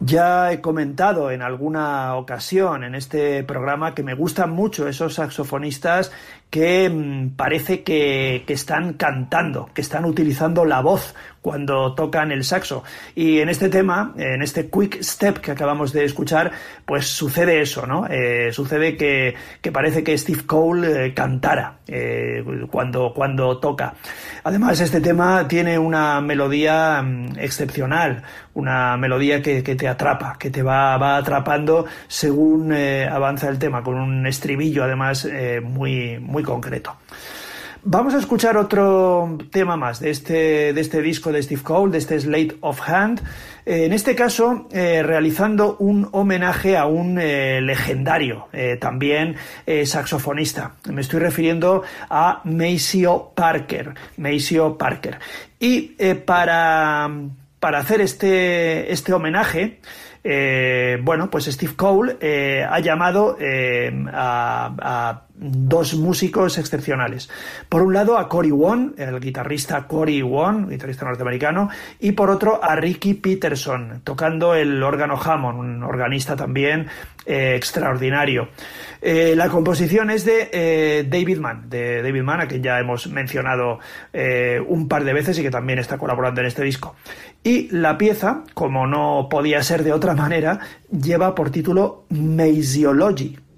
Ya he comentado en alguna ocasión en este programa que me gustan mucho esos saxofonistas que parece que están cantando, que están utilizando la voz cuando tocan el saxo. Y en este tema, en este Quick Step que acabamos de escuchar, pues sucede eso, ¿no? Sucede que parece que Steve Cole cantara cuando toca. Además, este tema tiene una melodía excepcional, una melodía que te atrapa, que te va atrapando según avanza el tema, con un estribillo además muy concreto. Vamos a escuchar otro tema más de este disco de Steve Cole, de este Slate of Hand, en este caso realizando un homenaje a un legendario también saxofonista. Me estoy refiriendo a Maceo Parker. Y para hacer este homenaje, pues Steve Cole ha llamado a dos músicos excepcionales. Por un lado a Cory Wong, el guitarrista Cory Wong, guitarrista norteamericano, y por otro a Ricky Peterson, tocando el órgano Hammond, un organista también extraordinario. La composición es de David Mann, a quien ya hemos mencionado un par de veces y que también está colaborando en este disco. Y la pieza, como no podía ser de otra manera, lleva por título Maseology.